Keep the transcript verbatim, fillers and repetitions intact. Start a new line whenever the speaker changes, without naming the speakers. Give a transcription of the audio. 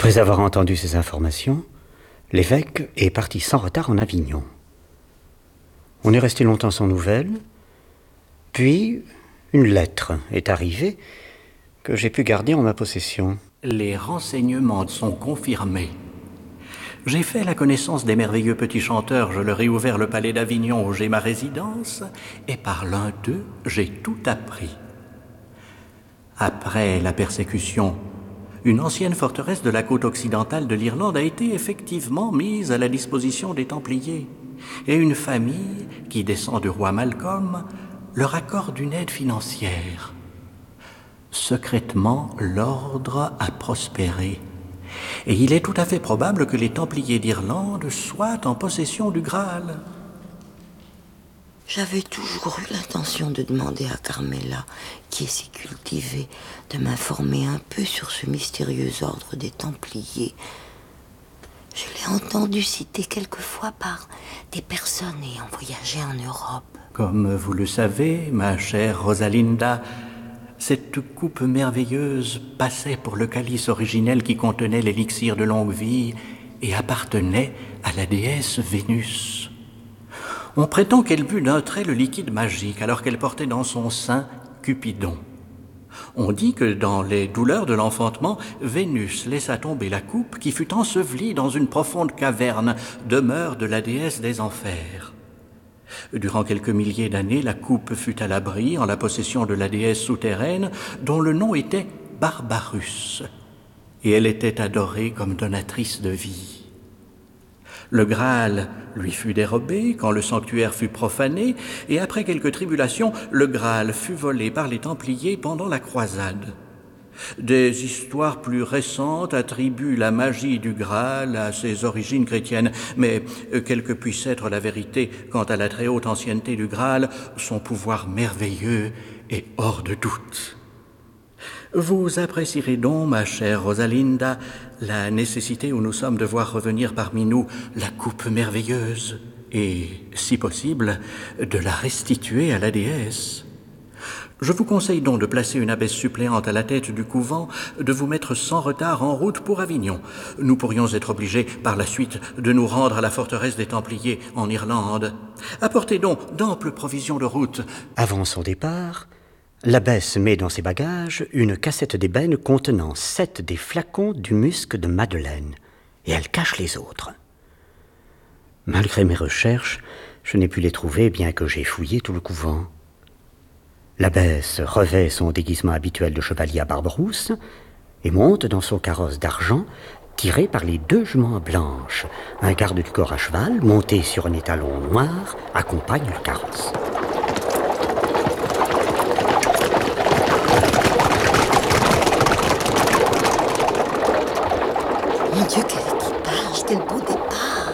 Après avoir entendu ces informations, l'évêque est parti sans retard en Avignon. On est resté longtemps sans nouvelles, puis une lettre est arrivée que j'ai pu garder en ma possession.
Les renseignements sont confirmés. J'ai fait la connaissance des merveilleux petits chanteurs, je leur ai ouvert le palais d'Avignon où j'ai ma résidence, et par l'un d'eux, j'ai tout appris. Après la persécution, une ancienne forteresse de la côte occidentale de l'Irlande a été effectivement mise à la disposition des Templiers, et une famille, qui descend du roi Malcolm, leur accorde une aide financière. Secrètement, l'ordre a prospéré. Et il est tout à fait probable que les Templiers d'Irlande soient en possession du Graal.
J'avais toujours eu l'intention de demander à Carmela, qui est si cultivée, de m'informer un peu sur ce mystérieux ordre des Templiers. Je l'ai entendu citer quelquefois par des personnes ayant voyagé en Europe.
Comme vous le savez, ma chère Rosalinda, cette coupe merveilleuse passait pour le calice originel qui contenait l'élixir de longue vie et appartenait à la déesse Vénus. On prétend qu'elle but d'un trait le liquide magique alors qu'elle portait dans son sein Cupidon. On dit que dans les douleurs de l'enfantement, Vénus laissa tomber la coupe qui fut ensevelie dans une profonde caverne, demeure de la déesse des enfers. Durant quelques milliers d'années, la coupe fut à l'abri, en la possession de la déesse souterraine, dont le nom était Barbarus, et elle était adorée comme donatrice de vie. Le Graal lui fut dérobé quand le sanctuaire fut profané, et après quelques tribulations, le Graal fut volé par les Templiers pendant la croisade. Des histoires plus récentes attribuent la magie du Graal à ses origines chrétiennes, mais quelle que puisse être la vérité quant à la très haute ancienneté du Graal, son pouvoir merveilleux est hors de doute. Vous apprécierez donc, ma chère Rosalinda, la nécessité où nous sommes de voir revenir parmi nous la coupe merveilleuse et, si possible, de la restituer à la déesse. Je vous conseille donc de placer une abbesse suppléante à la tête du couvent, de vous mettre sans retard en route pour Avignon. Nous pourrions être obligés, par la suite, de nous rendre à la forteresse des Templiers en Irlande. Apportez donc d'amples provisions de route.
Avant son départ, l'abbesse met dans ses bagages une cassette d'ébène contenant sept des flacons du musc de Madeleine, et elle cache les autres. Malgré mes recherches, je n'ai pu les trouver, bien que j'ai fouillé tout le couvent. L'abbesse revêt son déguisement habituel de chevalier à barbe rousse et monte dans son carrosse d'argent tiré par les deux juments blanches. Un garde du corps à cheval, monté sur un étalon noir, accompagne le carrosse.
Mon Dieu, quel équipage, quel beau décor!